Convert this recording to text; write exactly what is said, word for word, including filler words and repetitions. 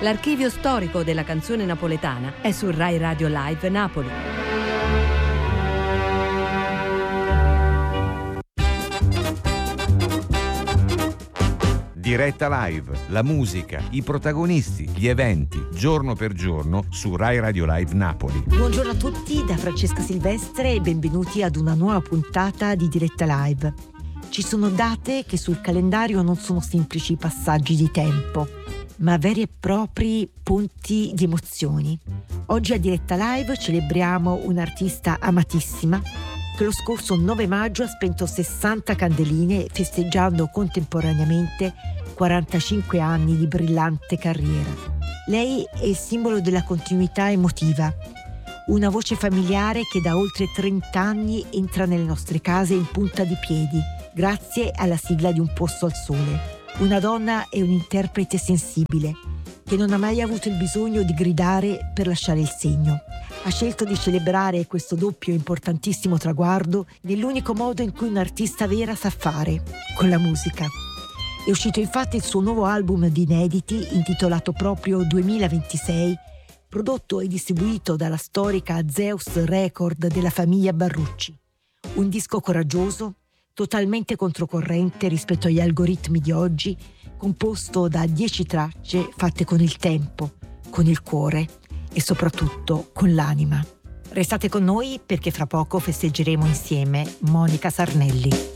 L'archivio storico della canzone napoletana è su Rai Radio Live Napoli. Diretta Live, la musica, i protagonisti, gli eventi, giorno per giorno su Rai Radio Live Napoli. Buongiorno a tutti da Francesca Silvestre e benvenuti ad una nuova puntata di Diretta Live. Ci sono date che sul calendario non sono semplici passaggi di tempo, ma veri e propri ponti di emozioni. Oggi a Diretta Live celebriamo un'artista amatissima che lo scorso nove maggio ha spento sessanta candeline, festeggiando contemporaneamente quarantacinque anni di brillante carriera. Lei è il simbolo della continuità emotiva, una voce familiare che da oltre trenta anni entra nelle nostre case in punta di piedi, grazie alla sigla di Un posto al sole. Una donna e un interprete sensibile, che non ha mai avuto il bisogno di gridare per lasciare il segno. Ha scelto di celebrare questo doppio importantissimo traguardo nell'unico modo in cui un'artista vera sa fare, con la musica. È uscito infatti il suo nuovo album di inediti, intitolato proprio duemilaventisei, prodotto e distribuito dalla storica Zeus Record della famiglia Barrucci. Un disco coraggioso, totalmente controcorrente rispetto agli algoritmi di oggi, composto da dieci tracce fatte con il tempo, con il cuore e soprattutto con l'anima. Restate con noi perché fra poco festeggeremo insieme Monica Sarnelli.